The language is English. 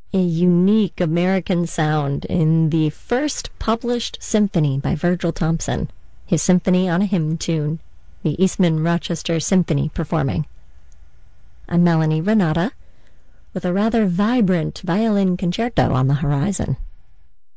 a unique American sound in the first published symphony by Virgil Thompson, his Symphony on a Hymn Tune, the Eastman Rochester Symphony performing. I'm Melanie Renata, with a rather vibrant violin concerto on the horizon.